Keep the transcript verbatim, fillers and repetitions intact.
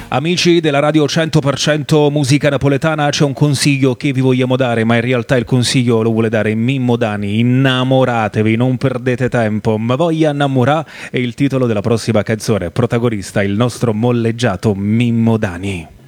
Amici della radio cento per cento musica napoletana, c'è un consiglio che vi vogliamo dare, ma in realtà il consiglio lo vuole dare Mimmo Dani. Innamoratevi, non perdete tempo. Ma voglia innamorà è il titolo della prossima canzone. Protagonista il nostro molleggiato Mimmo Dani.